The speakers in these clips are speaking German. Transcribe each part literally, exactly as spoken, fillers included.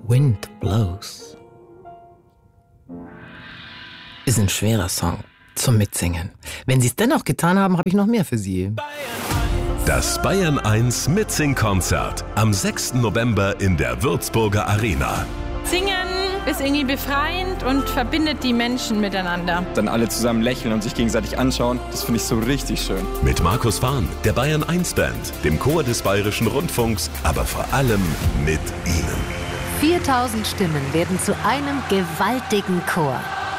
Wind Blows. Ist ein schwerer Song zum Mitsingen. Wenn Sie es dennoch getan haben, habe ich noch mehr für Sie. Das Bayern eins Mitsing-Konzert am sechsten November in der Würzburger Arena. Singen ist irgendwie befreiend und verbindet die Menschen miteinander. Dann alle zusammen lächeln und sich gegenseitig anschauen, das finde ich so richtig schön. Mit Markus Fahn, der Bayern eins Band, dem Chor des Bayerischen Rundfunks, aber vor allem mit Ihnen. viertausend Stimmen werden zu einem gewaltigen Chor.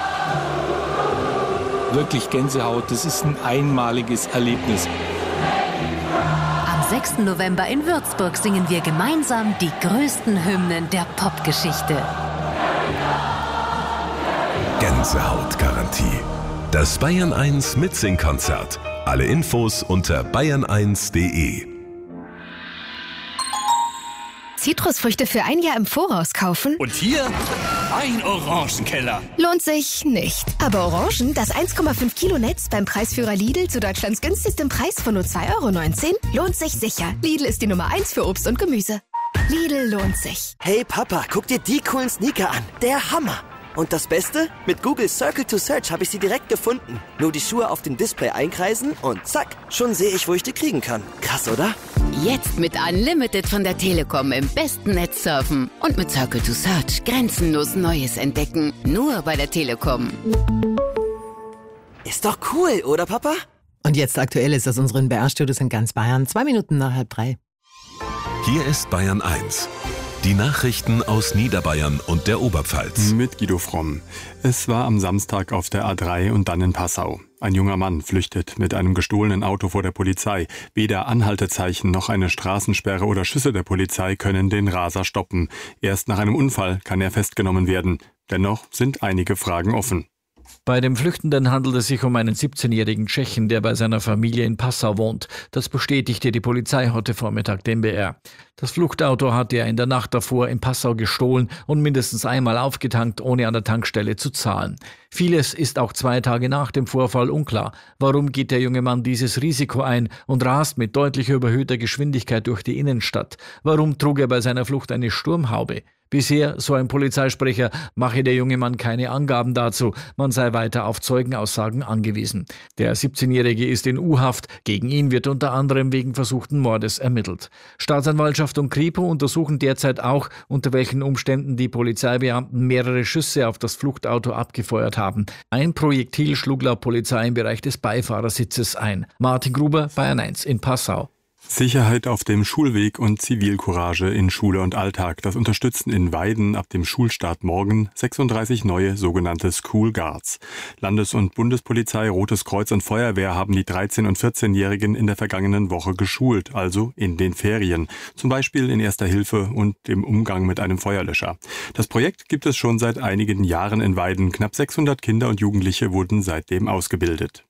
Wirklich Gänsehaut, das ist ein einmaliges Erlebnis. Am sechsten November in Würzburg singen wir gemeinsam die größten Hymnen der Popgeschichte. Gänsehautgarantie. Das Bayern eins Mitsing-Konzert. Alle Infos unter bayern eins punkt de. Zitrusfrüchte für ein Jahr im Voraus kaufen? Und hier ein Orangenkeller. Lohnt sich nicht. Aber Orangen, das eins Komma fünf Kilo Netz beim Preisführer Lidl zu Deutschlands günstigstem Preis von nur zwei Euro neunzehn, lohnt sich sicher. Lidl ist die Nummer eins für Obst und Gemüse. Lidl lohnt sich. Hey Papa, guck dir die coolen Sneaker an. Der Hammer. Und das Beste? Mit Google Circle to Search habe ich sie direkt gefunden. Nur die Schuhe auf dem Display einkreisen und zack, schon sehe ich, wo ich die kriegen kann. Krass, oder? Jetzt mit Unlimited von der Telekom im besten Netz surfen und mit Circle to Search grenzenlos Neues entdecken. Nur bei der Telekom. Ist doch cool, oder Papa? Und jetzt aktuell ist aus unseren B R-Studios in ganz Bayern. Zwei Minuten nach halb drei. Hier ist Bayern eins. Die Nachrichten aus Niederbayern und der Oberpfalz. Mit Guido Fromm. Es war am Samstag auf der A drei und dann in Passau. Ein junger Mann flüchtet mit einem gestohlenen Auto vor der Polizei. Weder Anhaltezeichen noch eine Straßensperre oder Schüsse der Polizei können den Raser stoppen. Erst nach einem Unfall kann er festgenommen werden. Dennoch sind einige Fragen offen. Bei dem Flüchtenden handelt es sich um einen siebzehnjährigen Tschechen, der bei seiner Familie in Passau wohnt. Das bestätigte die Polizei heute Vormittag dem B R. Das Fluchtauto hatte er in der Nacht davor in Passau gestohlen und mindestens einmal aufgetankt, ohne an der Tankstelle zu zahlen. Vieles ist auch zwei Tage nach dem Vorfall unklar. Warum geht der junge Mann dieses Risiko ein und rast mit deutlich überhöhter Geschwindigkeit durch die Innenstadt? Warum trug er bei seiner Flucht eine Sturmhaube? Bisher, so ein Polizeisprecher, mache der junge Mann keine Angaben dazu. Man sei weiter auf Zeugenaussagen angewiesen. Der siebzehnjährige ist in U-Haft. Gegen ihn wird unter anderem wegen versuchten Mordes ermittelt. Staatsanwaltschaft und Kripo untersuchen derzeit auch, unter welchen Umständen die Polizeibeamten mehrere Schüsse auf das Fluchtauto abgefeuert haben. Ein Projektil schlug laut Polizei im Bereich des Beifahrersitzes ein. Martin Gruber, Bayern eins in Passau. Sicherheit auf dem Schulweg und Zivilcourage in Schule und Alltag. Das unterstützen in Weiden ab dem Schulstart morgen sechsunddreißig neue sogenannte School Guards. Landes- und Bundespolizei, Rotes Kreuz und Feuerwehr haben die dreizehn- und vierzehnjährigen in der vergangenen Woche geschult, also in den Ferien. Zum Beispiel in Erster Hilfe und im Umgang mit einem Feuerlöscher. Das Projekt gibt es schon seit einigen Jahren in Weiden. Knapp sechshundert Kinder und Jugendliche wurden seitdem ausgebildet.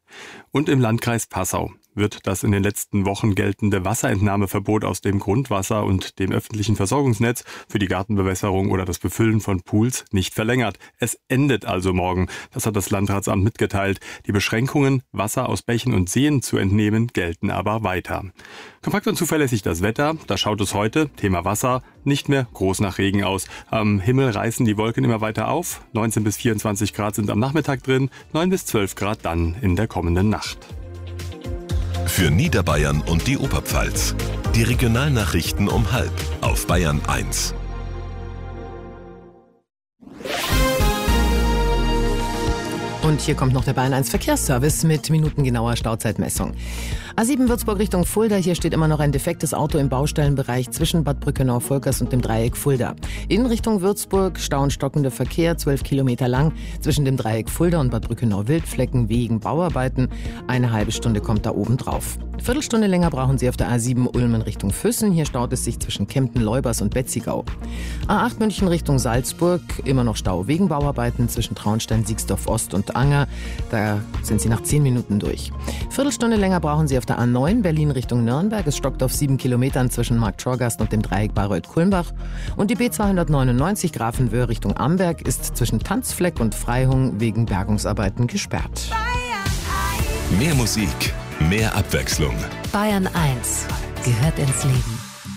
Und im Landkreis Passau wird das in den letzten Wochen geltende Wasserentnahmeverbot aus dem Grundwasser und dem öffentlichen Versorgungsnetz für die Gartenbewässerung oder das Befüllen von Pools nicht verlängert. Es endet also morgen. Das hat das Landratsamt mitgeteilt. Die Beschränkungen, Wasser aus Bächen und Seen zu entnehmen, gelten aber weiter. Kompakt und zuverlässig das Wetter. Da schaut es heute, Thema Wasser, nicht mehr groß nach Regen aus. Am Himmel reißen die Wolken immer weiter auf. neunzehn bis vierundzwanzig Grad sind am Nachmittag drin, neun bis zwölf Grad dann in der kommenden Nacht. Für Niederbayern und die Oberpfalz. Die Regionalnachrichten um halb auf Bayern eins. Und hier kommt noch der Bayern eins Verkehrsservice mit minutengenauer Stauzeitmessung. A sieben Würzburg Richtung Fulda, hier steht immer noch ein defektes Auto im Baustellenbereich zwischen Bad Brückenau-Volkers und dem Dreieck Fulda. In Richtung Würzburg Stau und stockender Verkehr, zwölf Kilometer lang, zwischen dem Dreieck Fulda und Bad Brückenau-Wildflecken wegen Bauarbeiten. Eine halbe Stunde kommt da oben drauf. Viertelstunde länger brauchen Sie auf der A sieben Ulm in Richtung Füssen. Hier staut es sich zwischen Kempten, Leubers und Betzigau. A acht München Richtung Salzburg, immer noch Stau wegen Bauarbeiten zwischen Traunstein, Siegsdorf Ost und Anger. Da sind Sie nach zehn Minuten durch. Viertelstunde länger brauchen Sie auf der A neun Berlin Richtung Nürnberg. Es stockt auf sieben Kilometern zwischen Markt-Schorgast und dem Dreieck Bayreuth-Kulmbach. Und die B zweihundertneunundneunzig Grafenwöhr Richtung Amberg ist zwischen Tanzfleck und Freihung wegen Bergungsarbeiten gesperrt. Mehr Musik, mehr Abwechslung. Bayern eins gehört ins Leben.